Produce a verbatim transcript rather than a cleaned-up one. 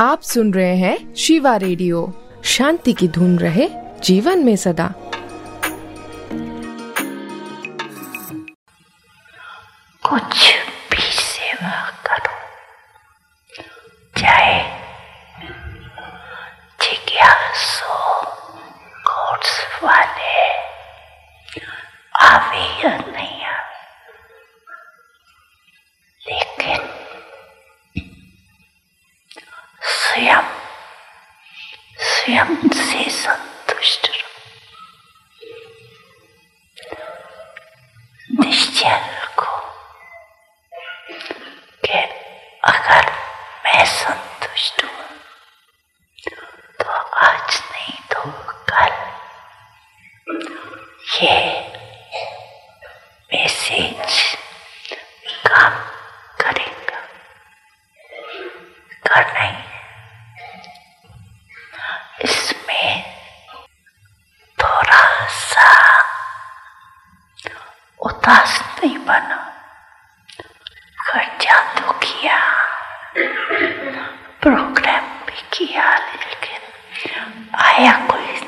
आप सुन रहे हैं शिवा रेडियो। शांति की धुन रहे जीवन में सदा। कुछ भी सेवा करो, चाहे जिज्ञासु कोर्स वाले आवे या नहीं आवे, लेकिन स्वयं स्वयं से संतुष्ट रहो। निश्चय रखो कि अगर मैं संतुष्ट हूँ तो आज नहीं तो कल ये मैसेज काम करेगा। कर नहीं, इसमें थोड़ा सा उदास नहीं बनो। खर्चा तो किया, प्रोग्राम भी किया, लेकिन आया कोई